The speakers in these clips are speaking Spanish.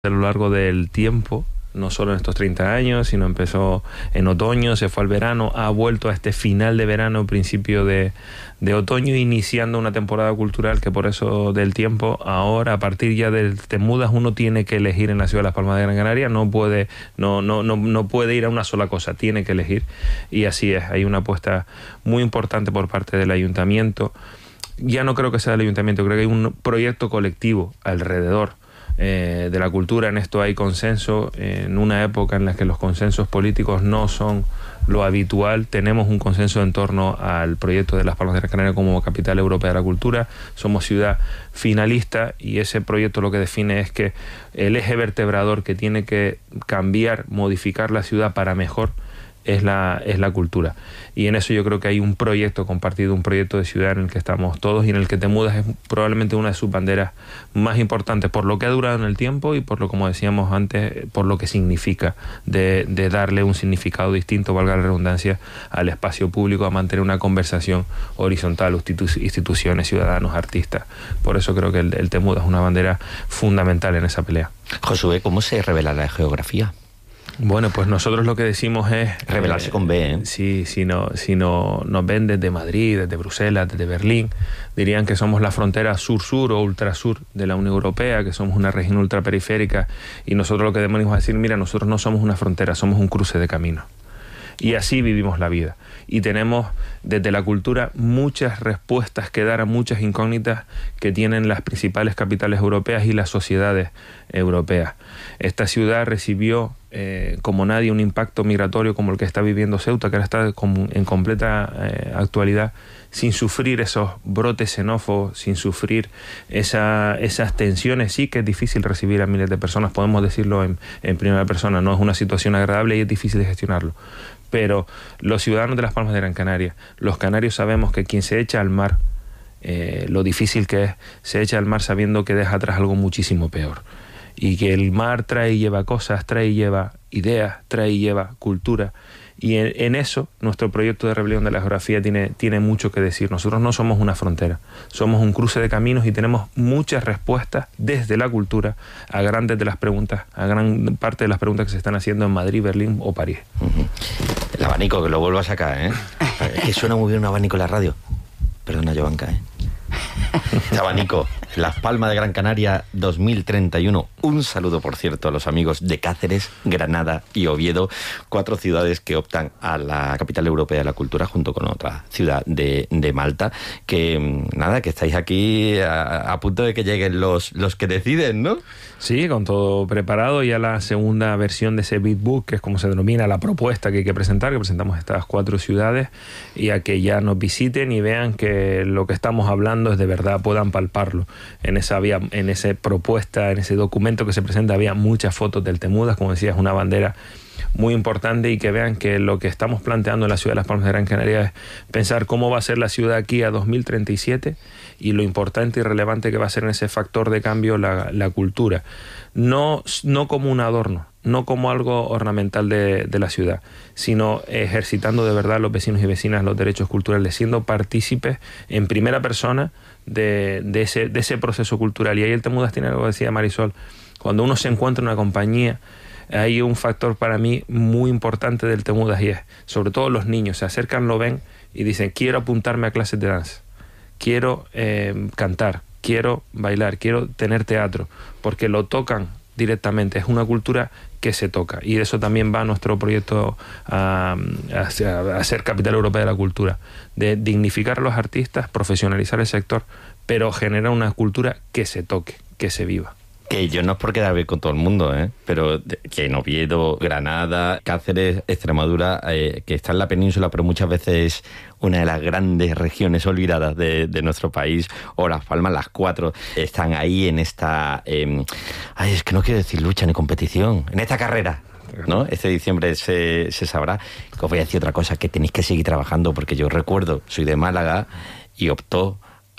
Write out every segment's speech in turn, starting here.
a lo largo del tiempo, no solo en estos 30 años, sino empezó en otoño, se fue al verano, ha vuelto a este final de verano, principio de otoño, iniciando una temporada cultural que por eso del tiempo, ahora a partir ya del Te Mudas, uno tiene que elegir en la ciudad de Las Palmas de Gran Canaria, no puede ir a una sola cosa, tiene que elegir, y así es, hay una apuesta muy importante por parte del ayuntamiento. Ya no creo que sea del ayuntamiento, creo que hay un proyecto colectivo alrededor de la cultura. En esto hay consenso, en una época en la que los consensos políticos no son lo habitual. Tenemos un consenso en torno al proyecto de Las Palmas de Gran Canaria como capital europea de la cultura. Somos ciudad finalista y ese proyecto lo que define es que el eje vertebrador que tiene que cambiar, modificar la ciudad para mejor es la cultura, y en eso yo creo que hay un proyecto compartido, un proyecto de ciudad en el que estamos todos y en el que Te Mudas es probablemente una de sus banderas más importantes por lo que ha durado en el tiempo y por lo, como decíamos antes, por lo que significa de darle un significado distinto, valga la redundancia, al espacio público, a mantener una conversación horizontal, instituciones, ciudadanos, artistas. Por eso creo que el Te Mudas es una bandera fundamental en esa pelea. Josué, ¿cómo se revela la geografía? Bueno, pues nosotros lo que decimos es... revelarse con B, ¿eh? Sí, si nos ven desde Madrid, desde Bruselas, desde Berlín, dirían que somos la frontera sur-sur o ultrasur de la Unión Europea, que somos una región ultraperiférica, y nosotros lo que venimos a decir, mira, nosotros no somos una frontera, somos un cruce de caminos. Y así vivimos la vida. Y tenemos desde la cultura muchas respuestas que dar a muchas incógnitas que tienen las principales capitales europeas y las sociedades europeas. Esta ciudad recibió como nadie un impacto migratorio como el que está viviendo Ceuta, que ahora está en completa actualidad, sin sufrir esos brotes xenófobos, sin sufrir esas tensiones. Sí que es difícil recibir a miles de personas, podemos decirlo en primera persona, no es una situación agradable y es difícil de gestionarlo. Pero los ciudadanos de Las Palmas de Gran Canaria, los canarios, sabemos que quien se echa al mar, lo difícil que es, se echa al mar sabiendo que deja atrás algo muchísimo peor. Y que el mar trae y lleva cosas, trae y lleva ideas, trae y lleva cultura. Y en eso nuestro proyecto de rebelión de la geografía tiene mucho que decir. Nosotros no somos una frontera, somos un cruce de caminos y tenemos muchas respuestas desde la cultura a gran parte de las preguntas que se están haciendo en Madrid, Berlín o París. El abanico, que lo vuelvo a sacar, ¿eh? Es que suena muy bien un abanico en la radio. Perdona, Jovanka, ¿eh? Este abanico, Las Palmas de Gran Canaria 2031. Un saludo, por cierto, a los amigos de Cáceres, Granada y Oviedo, 4 ciudades que optan a la capital europea de la cultura junto con otra ciudad de Malta. Que nada, que estáis aquí a punto de que lleguen los que deciden, ¿no? Sí, con todo preparado, ya la segunda versión de ese Big Book, que es como se denomina la propuesta que hay que presentar, que presentamos estas 4 ciudades, y a que ya nos visiten y vean que lo que estamos hablando es de verdad, puedan palparlo. En esa propuesta, en ese documento que se presenta, había muchas fotos del Te Mudas, como decía, es una bandera muy importante, y que vean que lo que estamos planteando en la ciudad de Las Palmas de Gran Canaria es pensar cómo va a ser la ciudad aquí a 2037 y lo importante y relevante que va a ser en ese factor de cambio la cultura. No como un adorno, no como algo ornamental de la ciudad, sino ejercitando de verdad a los vecinos y vecinas los derechos culturales, siendo partícipes en primera persona de ese proceso cultural. Y ahí el Te Mudas tiene algo que decía Marisol, cuando uno se encuentra en una compañía, hay un factor para mí muy importante del Te Mudas, y es, sobre todo los niños, se acercan, lo ven y dicen, quiero apuntarme a clases de danza, quiero cantar, quiero bailar, quiero tener teatro, porque lo tocan directamente, es una cultura que se toca, y de eso también va nuestro proyecto a ser capital europea de la cultura, de dignificar a los artistas, profesionalizar el sector, pero generar una cultura que se toque, que se viva. Que yo no es por quedar bien con todo el mundo, pero que en Oviedo, Granada, Cáceres, Extremadura, que está en la península, pero muchas veces una de las grandes regiones olvidadas de nuestro país, o Las Palmas, las 4, están ahí en esta... es que no quiero decir lucha ni competición, en esta carrera, ¿no? Este diciembre se sabrá. Os voy a decir otra cosa, que tenéis que seguir trabajando, porque yo recuerdo, soy de Málaga y optó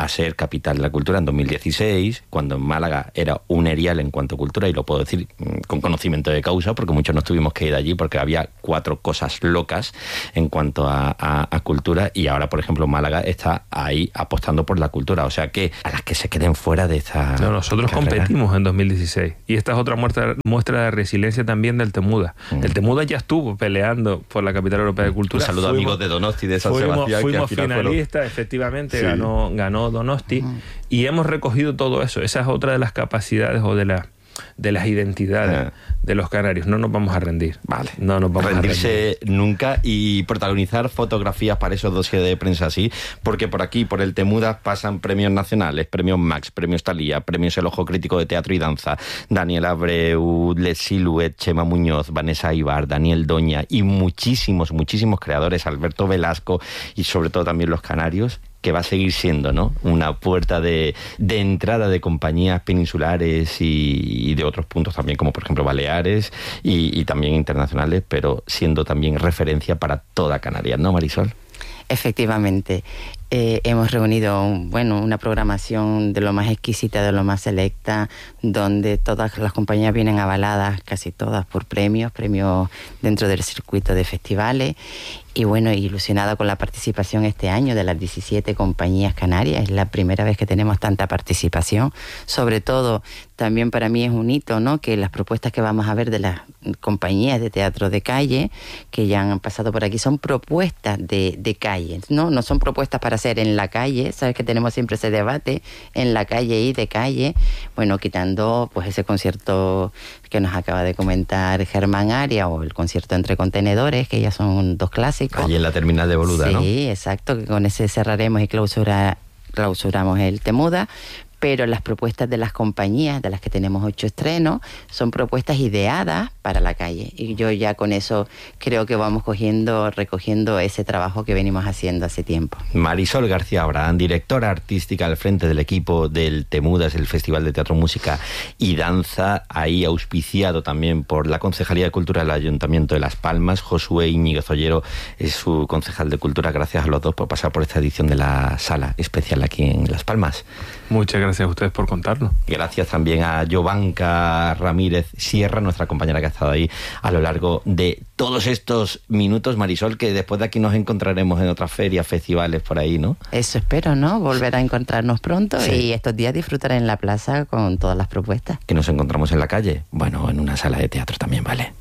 a ser capital de la cultura en 2016, cuando en Málaga era un erial en cuanto a cultura, y lo puedo decir con conocimiento de causa, porque muchos nos tuvimos que ir allí porque había 4 cosas locas en cuanto a cultura, y ahora, por ejemplo, Málaga está ahí apostando por la cultura. O sea que a las que se queden fuera de esta nosotros carrera. Competimos en 2016, y esta es otra muestra de resiliencia también del Temuda. El Temuda ya estuvo peleando por la capital europea de cultura. Un saludo a amigos de Donosti, de San Sebastián. Fuimos finalistas, efectivamente, sí. ganó Donosti, y hemos recogido todo eso. Esa es otra de las capacidades o de las identidades de los canarios. No nos vamos a rendir. Vale. No nos vamos rendirse a rendir nunca, y protagonizar fotografías para esos dosieres de prensa así, porque por aquí, por el Temuda, pasan premios nacionales, premios Max, premios Thalía, premios El Ojo Crítico de Teatro y Danza, Daniel Abreu, Les Siluet, Chema Muñoz, Vanessa Ibar, Daniel Doña y muchísimos creadores, Alberto Velasco, y sobre todo también los canarios, que va a seguir siendo, ¿no?, una puerta de entrada de compañías peninsulares y de otros puntos también, como por ejemplo Baleares y también internacionales, pero siendo también referencia para toda Canarias, ¿no, Marisol? Efectivamente. Hemos reunido una programación de lo más exquisita, de lo más selecta, donde todas las compañías vienen avaladas, casi todas, por premios dentro del circuito de festivales. Y ilusionada con la participación este año de las 17 compañías canarias. Es la primera vez que tenemos tanta participación. Sobre todo, también para mí es un hito, ¿no?, que las propuestas que vamos a ver de las compañías de teatro de calle, que ya han pasado por aquí, son propuestas de calle, ¿no? No son propuestas para hacer en la calle. Sabes que tenemos siempre ese debate, en la calle y de calle. Quitando pues ese concierto que nos acaba de comentar Germán Aria, o el concierto Entre Contenedores, que ya son 2 clásicos. Allí en la terminal de Boluda, sí, ¿no? Sí, exacto, que con ese cerraremos y clausuramos el Temuda. Pero las propuestas de las compañías, de las que tenemos 8 estrenos, son propuestas ideadas para la calle. Y yo ya con eso creo que vamos recogiendo ese trabajo que venimos haciendo hace tiempo. Marisol García Abraham, directora artística al frente del equipo del Temudas, el Festival de Teatro, Música y Danza, ahí auspiciado también por la Concejalía de Cultura del Ayuntamiento de Las Palmas. Josué Íñiguez Ollero es su concejal de Cultura. Gracias a los dos por pasar por esta edición de la Sala Especial aquí en Las Palmas. Muchas gracias a ustedes por contarlo. Gracias también a Jovanka Ramírez Sierra, nuestra compañera que ha estado ahí a lo largo de todos estos minutos. Marisol, que después de aquí nos encontraremos en otras ferias, festivales por ahí, ¿no? Eso espero, ¿no? Volver a encontrarnos pronto, sí. Y estos días disfrutar en la plaza con todas las propuestas. ¿Que nos encontramos en la calle? Bueno, en una sala de teatro también, ¿vale?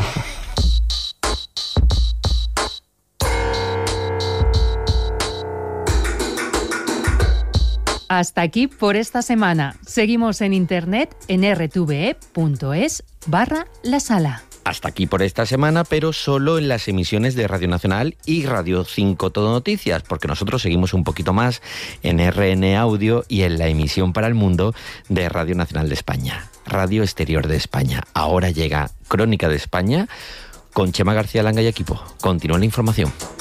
Hasta aquí por esta semana. Seguimos en internet en rtve.es/la sala. Hasta aquí por esta semana, pero solo en las emisiones de Radio Nacional y Radio 5 Todo Noticias, porque nosotros seguimos un poquito más en RN Audio y en la emisión para el mundo de Radio Nacional de España, Radio Exterior de España. Ahora llega Crónica de España con Chema García Langa y equipo. Continúa la información.